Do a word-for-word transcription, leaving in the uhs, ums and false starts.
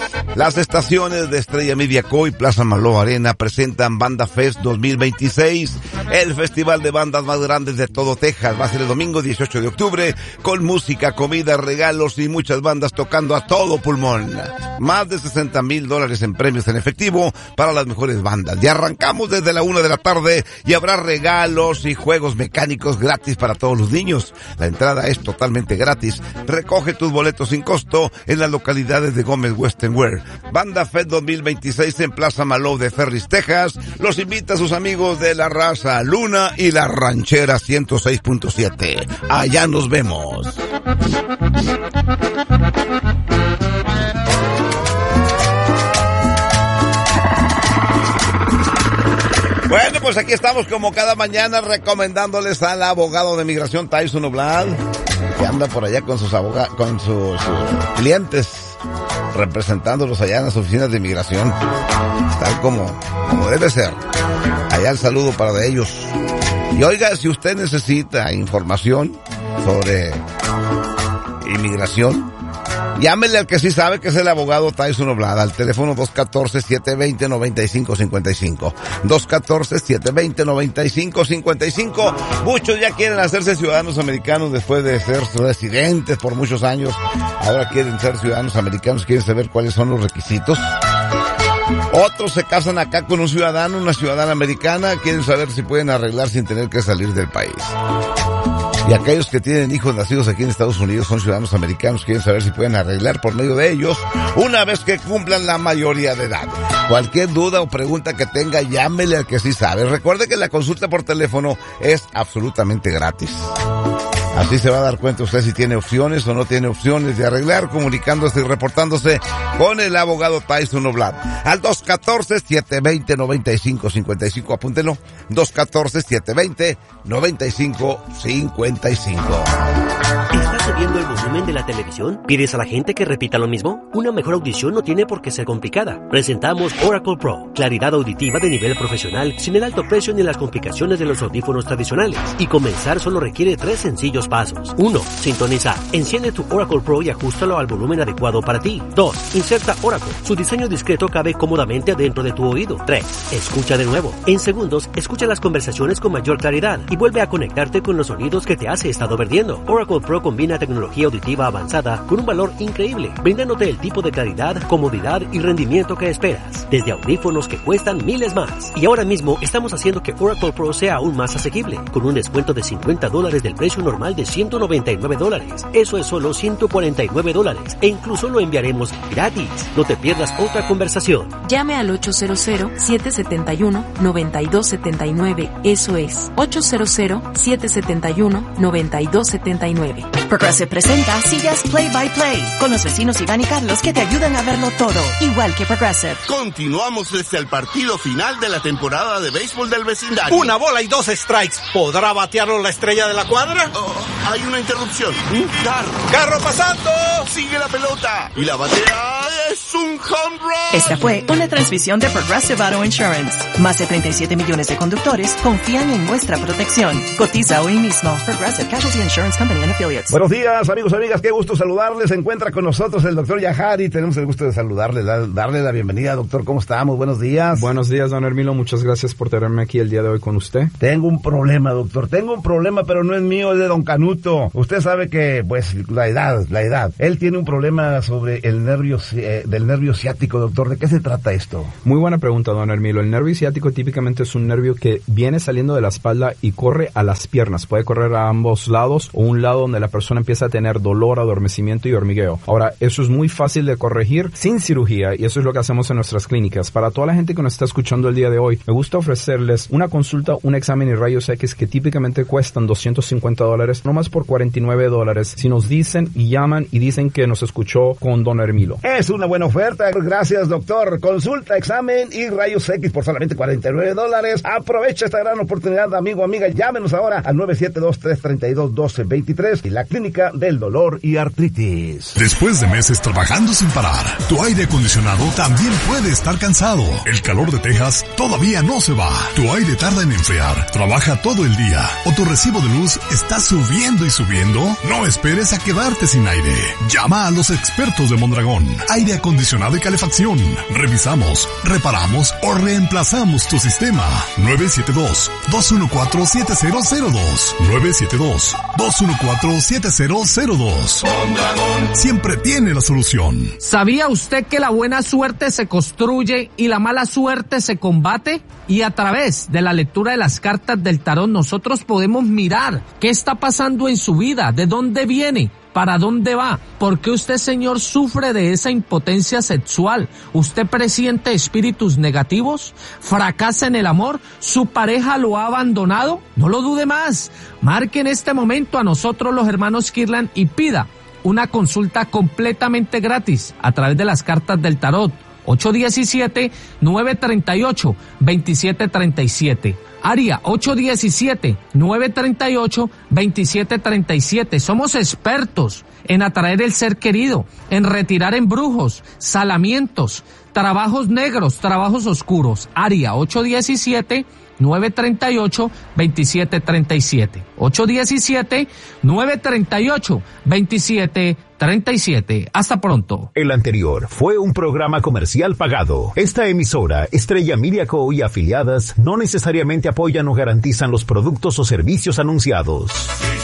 Las estaciones de Estrella Media Co y Plaza Maló Arena presentan Banda Fest dos mil veintiséis, el festival de bandas más grandes de todo Texas. Va a ser el domingo dieciocho de octubre, con música, comida, regalos y muchas bandas tocando a todo pulmón. Más de sesenta mil dólares en premios en efectivo para las mejores bandas. Y arrancamos desde la una de la tarde y habrá regalos y juegos mecánicos gratis para todos los niños. La entrada es totalmente gratis. Recoge tus boletos sin costo en las localidades de Gómez Western Wear. Banda Fest dos mil veintiséis en Plaza Malou de Ferris, Texas. Los invita a sus amigos de La Raza, Luna y La Ranchera ciento seis punto siete. Allá nos vemos. Bueno, pues aquí estamos como cada mañana recomendándoles al abogado de migración Tyson Oblad, que anda por allá con sus abogados, con sus, sus clientes, representándolos allá en las oficinas de inmigración, tal como, como debe ser. Allá el saludo para ellos. Y oiga, si usted necesita información sobre inmigración, llámele al que sí sabe, que es el abogado Tyson Oblada, al teléfono dos uno cuatro, siete dos cero, nueve cinco cinco cinco. dos uno cuatro, siete dos cero, nueve cinco cinco cinco. Muchos ya quieren hacerse ciudadanos americanos después de ser residentes por muchos años. Ahora quieren ser ciudadanos americanos, quieren saber cuáles son los requisitos. Otros se casan acá con un ciudadano, una ciudadana americana, quieren saber si pueden arreglar sin tener que salir del país. Y aquellos que tienen hijos nacidos aquí en Estados Unidos, son ciudadanos americanos, quieren saber si pueden arreglar por medio de ellos una vez que cumplan la mayoría de edad. Cualquier duda o pregunta que tenga, llámele al que sí sabe. Recuerde que la consulta por teléfono es absolutamente gratis. Así se va a dar cuenta usted si tiene opciones o no tiene opciones de arreglar, comunicándose y reportándose con el abogado Tyson Oblad. Al dos uno cuatro, siete dos cero, nueve cinco cinco cinco, apúntelo, dos uno cuatro, siete dos cero, nueve cinco cinco cinco. ¿Estás subiendo el volumen de la televisión? ¿Pides a la gente que repita lo mismo? Una mejor audición no tiene por qué ser complicada. Presentamos Oracle Pro, claridad auditiva de nivel profesional, sin el alto precio ni las complicaciones de los audífonos tradicionales. Y comenzar solo requiere tres sencillos pasos. uno. Sintonizar. Enciende tu Oracle Pro y ajustalo al volumen adecuado para ti. dos. Inserta Oracle. Su diseño discreto cabe cómodamente adentro de tu oído. tres. Escucha de nuevo. En segundos, escucha las conversaciones con mayor claridad y vuelve a conectarte con los sonidos que te has estado perdiendo. Oracle Pro combina tecnología auditiva avanzada con un valor increíble, brindándote el tipo de claridad, comodidad y rendimiento que esperas, desde audífonos que cuestan miles más. Y ahora mismo estamos haciendo que Oracle Pro sea aún más asequible, con un descuento de cincuenta dólares del precio normal de ciento noventa y nueve dólares. Eso es solo ciento cuarenta y nueve dólares, e incluso lo enviaremos gratis. No te pierdas otra conversación. Llame al ocho cero cero, siete siete uno, nueve dos siete nueve. Eso es ocho cero cero, siete siete uno, nueve dos siete nueve. Progressive presenta Sillas Play by Play, con los vecinos Iván y Carlos que te ayudan a verlo todo, igual que Progressive. Continuamos desde el partido final de la temporada de béisbol del vecindario. Una bola y dos strikes. ¿Podrá batearlo la estrella de la cuadra? Oh, hay una interrupción. Un carro. ¡Carro pasando! Sigue la pelota. Y la batea es un home run. Esta fue una transmisión de Progressive Auto Insurance. Más de treinta y siete millones de conductores confían en nuestra protección. Cotiza hoy mismo. Progressive Casualty Insurance Company and Affiliates. Buenos días, amigos y amigas, qué gusto saludarles. Se encuentra con nosotros el doctor Yahari. Tenemos el gusto de saludarle, darle la bienvenida. Doctor, ¿cómo estamos? Buenos días. Buenos días, don Hermilo. Muchas gracias por tenerme aquí el día de hoy con usted. Tengo un problema, doctor. Tengo un problema, pero no es mío, es de don Canuto. Usted sabe que, pues, la edad, la edad. Él tiene un problema sobre el nervio, eh, del nervio ciático, doctor. ¿De qué se trata esto? Muy buena pregunta, don Hermilo. El nervio ciático típicamente es un nervio que viene saliendo de la espalda y corre a las piernas. Puede correr a ambos lados o un lado donde la persona empieza a tener dolor, adormecimiento y hormigueo. Ahora, eso es muy fácil de corregir sin cirugía y eso es lo que hacemos en nuestras clínicas. Para toda la gente que nos está escuchando el día de hoy, me gusta ofrecerles una consulta, un examen y rayos X que típicamente cuestan doscientos cincuenta dólares, nomás por cuarenta y nueve dólares. Si nos dicen y llaman y dicen que nos escuchó con don Hermilo. Es una buena oferta. Gracias, doctor. Consulta, examen y rayos X por solamente cuarenta y nueve dólares. Aprovecha esta gran oportunidad, amigo, amiga. Llámenos ahora al nueve siete dos, tres tres dos, uno dos dos tres y la Clínica del Dolor y Artritis. Después de meses trabajando sin parar, tu aire acondicionado también puede estar cansado. El calor de Texas todavía no se va. Tu aire tarda en enfriar, trabaja todo el día o tu recibo de luz está subiendo y subiendo. No esperes a quedarte sin aire. Llama a los expertos de Mondragón. Aire acondicionado acondicionado y calefacción. Revisamos, reparamos o reemplazamos tu sistema. nueve siete dos, dos uno cuatro, siete cero cero dos. nueve siete dos, dos uno cuatro, siete cero cero dos. Siempre tiene la solución. ¿Sabía usted que la buena suerte se construye y la mala suerte se combate? Y a través de la lectura de las cartas del tarot nosotros podemos mirar qué está pasando en su vida, de dónde viene, para dónde va, por qué usted, señor, sufre de esa impotencia sexual. ¿Usted presiente espíritus negativos? ¿Fracasa en el amor? ¿Su pareja lo ha abandonado? No lo dude más. Marque en este momento a nosotros los hermanos Kirlan y pida una consulta completamente gratis a través de las cartas del tarot. ocho uno siete, nueve tres ocho, dos siete tres siete. Área ocho uno siete, nueve tres ocho, dos siete tres siete. Somos expertos en atraer el ser querido, en retirar embrujos, salamientos, trabajos negros, trabajos oscuros. Área ocho uno siete, nueve tres ocho, dos siete tres siete. ocho uno siete, nueve tres ocho, dos siete treinta y siete. Hasta pronto. El anterior fue un programa comercial pagado. Esta emisora, Estrella Media Co. y afiliadas, no necesariamente apoyan o garantizan los productos o servicios anunciados.